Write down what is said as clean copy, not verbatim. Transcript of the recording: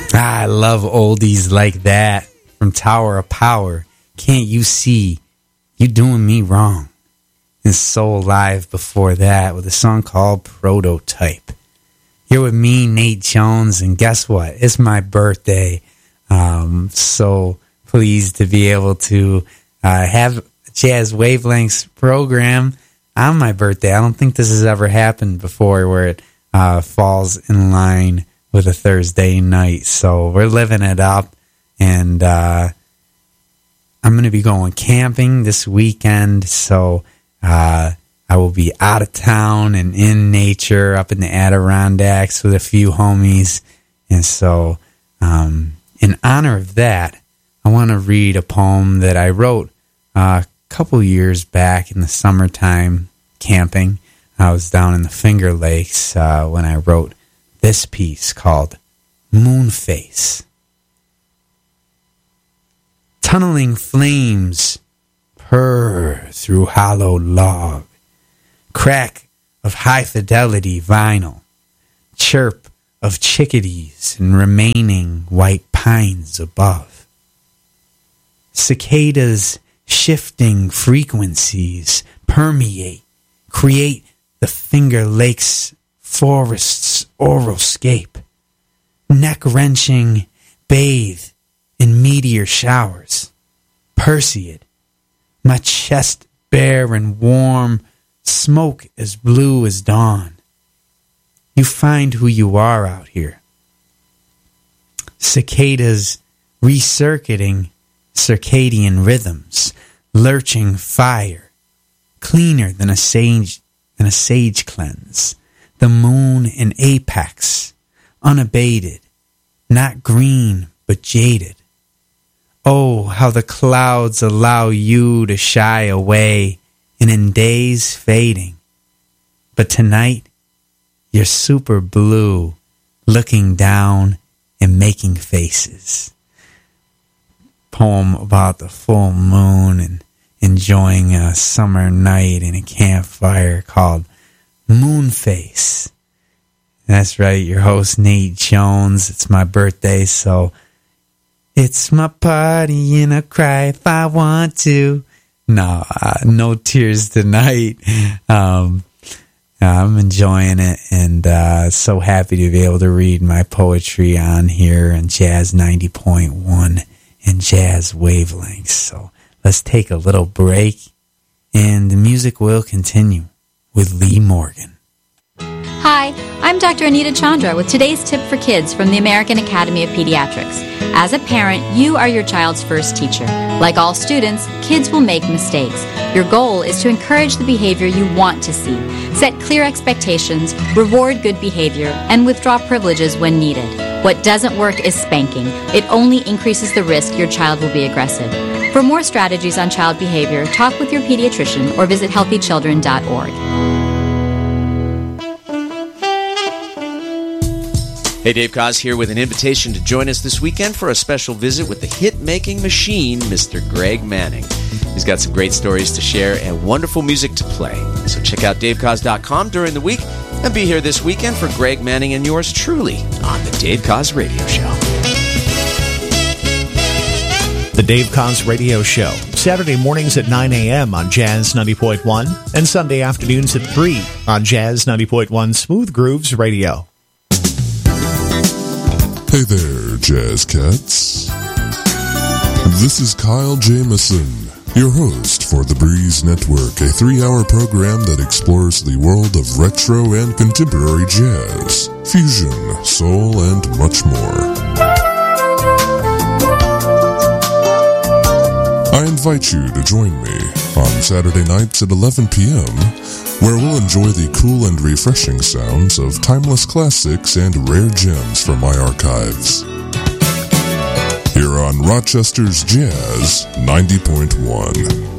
I love oldies like that from Tower of Power. Can't you see you doing me wrong? And Soul Alive before that with a song called Prototype. You're with me, Nate Jones, and guess what? It's my birthday. So pleased to be able to have Jazz Wavelengths program on my birthday. I don't think this has ever happened before where it falls in line with a Thursday night. So we're living it up, and I'm going to be going camping this weekend, so I will be out of town and in nature up in the Adirondacks with a few homies. And so in honor of that, I want to read a poem that I wrote a couple years back in the summertime camping. I was down in the Finger Lakes when I wrote this piece called Moonface. Tunneling flames purr through hollow log, crack of high-fidelity vinyl, chirp of chickadees and remaining white pines above. Cicadas' shifting frequencies permeate, create the Finger Lakes forest's oralscape, neck-wrenching, bathe in meteor showers, Perseid, my chest bare and warm, smoke as blue as dawn. You find who you are out here. Cicadas recircuiting circadian rhythms, lurching fire, cleaner than a sage cleanse. The moon in apex, unabated, not green but jaded. Oh, how the clouds allow you to shy away, and in days fading. But tonight, you're super blue, looking down and making faces. Poem about the full moon and enjoying a summer night in a campfire called Moonface. That's right, your host Nate Jones. It's my birthday, so it's my party and I cry if I want to. No, no tears tonight. I'm enjoying it, and so happy to be able to read my poetry on here on Jazz 90.1 and Jazz Wavelengths. So let's take a little break, and the music will continue with Lee Morgan. Hi, I'm Dr. Anita Chandra with today's tip for kids from the American Academy of Pediatrics. As a parent, you are your child's first teacher. Like all students, kids will make mistakes. Your goal is to encourage the behavior you want to see, set clear expectations, reward good behavior, and withdraw privileges when needed. What doesn't work is spanking. It only increases the risk your child will be aggressive. For more strategies on child behavior, talk with your pediatrician or visit healthychildren.org. Hey, Dave Koz here with an invitation to join us this weekend for a special visit with the hit-making machine, Mr. Greg Manning. He's got some great stories to share and wonderful music to play. So check out DaveKoz.com during the week and be here this weekend for Greg Manning and yours truly on the Dave Koz Radio Show. The Dave Koz Radio Show, Saturday mornings at 9 a.m. on Jazz 90.1 and Sunday afternoons at 3 on Jazz 90.1 Smooth Grooves Radio. Hey there, Jazz Cats. This is Kyle Jamison, your host for The Breeze Network, a 3-hour program that explores the world of retro and contemporary jazz, fusion, soul, and much more. I invite you to join me on Saturday nights at 11 p.m., where we'll enjoy the cool and refreshing sounds of timeless classics and rare gems from my archives. Here on Rochester's Jazz 90.1.